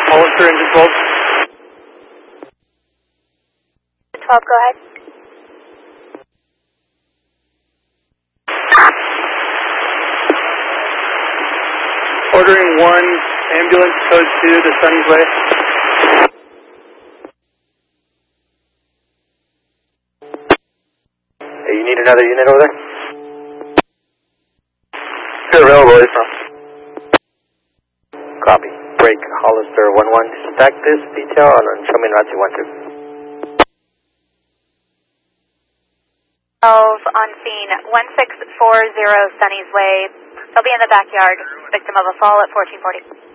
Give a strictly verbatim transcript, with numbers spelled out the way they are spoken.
Hollister, engine twelve. twelve, go ahead. Ordering one ambulance code two to Sunny's Way. Hey, you need another unit over there? You're available, where are you from? Copy. Break Hollister one one. Stack this detail and then show me Nazi one two. twelve on scene, one six four zero Sunny's Way. They'll be in the backyard. Victim of a fall at fourteen forty.